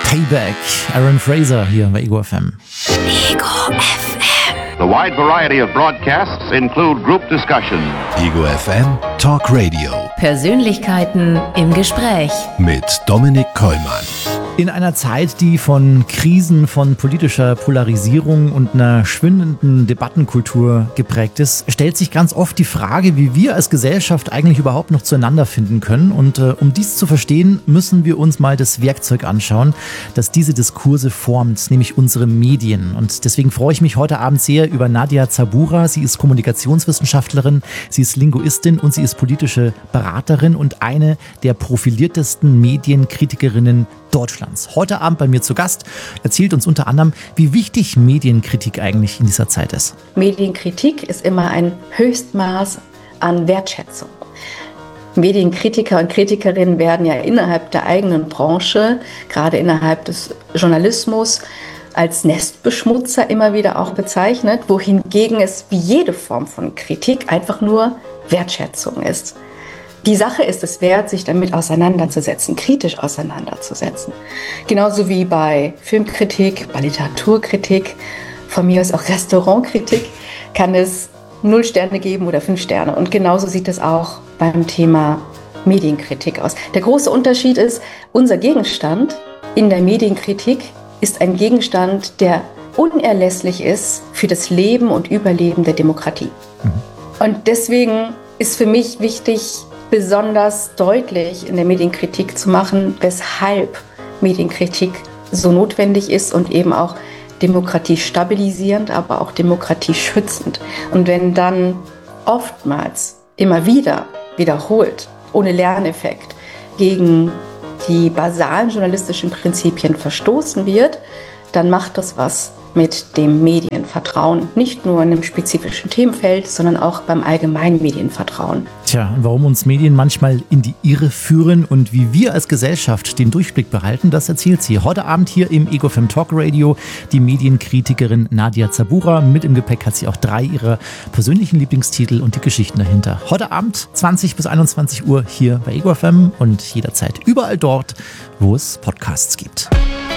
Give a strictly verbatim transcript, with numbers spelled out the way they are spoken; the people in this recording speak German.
Payback. Aaron Fraser hier bei Ego F M. Ego F M. The wide variety of broadcasts include group discussion. Ego F M Talk Radio. Persönlichkeiten im Gespräch. Mit Dominik Kollmann. In einer Zeit, die von Krisen, von politischer Polarisierung und einer schwindenden Debattenkultur geprägt ist, stellt sich ganz oft die Frage, wie wir als Gesellschaft eigentlich überhaupt noch zueinander finden können. Und äh, um dies zu verstehen, müssen wir uns mal das Werkzeug anschauen, das diese Diskurse formt, nämlich unsere Medien. Und deswegen freue ich mich heute Abend sehr über Nadia Zabura. Sie ist Kommunikationswissenschaftlerin, sie ist Linguistin und sie ist politische Beraterin und eine der profiliertesten Medienkritikerinnen Deutschlands. Heute Abend bei mir zu Gast, erzählt uns unter anderem, wie wichtig Medienkritik eigentlich in dieser Zeit ist. Medienkritik ist immer ein Höchstmaß an Wertschätzung. Medienkritiker und Kritikerinnen werden ja innerhalb der eigenen Branche, gerade innerhalb des Journalismus, als Nestbeschmutzer immer wieder auch bezeichnet, wohingegen es wie jede Form von Kritik einfach nur Wertschätzung ist. Die Sache ist es wert, sich damit auseinanderzusetzen, kritisch auseinanderzusetzen. Genauso wie bei Filmkritik, bei Literaturkritik, von mir aus auch Restaurantkritik, kann es null Sterne geben oder fünf Sterne. Und genauso sieht es auch beim Thema Medienkritik aus. Der große Unterschied ist, unser Gegenstand in der Medienkritik ist ein Gegenstand, der unerlässlich ist für das Leben und Überleben der Demokratie. Mhm. Und deswegen ist für mich wichtig, besonders deutlich in der Medienkritik zu machen, weshalb Medienkritik so notwendig ist und eben auch Demokratie stabilisierend, aber auch Demokratie schützend. Und wenn dann oftmals immer wieder wiederholt, ohne Lerneffekt, gegen die basalen journalistischen Prinzipien verstoßen wird, dann macht das was mit dem Medienvertrauen. Nicht nur in einem spezifischen Themenfeld, sondern auch beim allgemeinen Medienvertrauen. Tja, und warum uns Medien manchmal in die Irre führen und wie wir als Gesellschaft den Durchblick behalten, das erzählt sie heute Abend hier im Ego F M Talk Radio. Die Medienkritikerin Nadia Zabura. Mit im Gepäck hat sie auch drei ihrer persönlichen Lieblingstitel und die Geschichten dahinter. Heute Abend zwanzig bis einundzwanzig Uhr hier bei Ego F M und jederzeit überall dort, wo es Podcasts gibt.